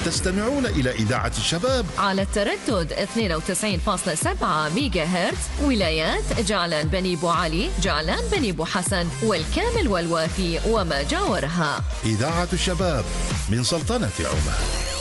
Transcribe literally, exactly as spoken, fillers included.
تستمعون إلى إذاعة الشباب على التردد اثنين وتسعين فاصلة سبعة ميجا هرتز، ولايات جعلان بني بو علي، جعلان بني بو حسن، والكامل والوافي وما جاورها. إذاعة الشباب من سلطنة عمان.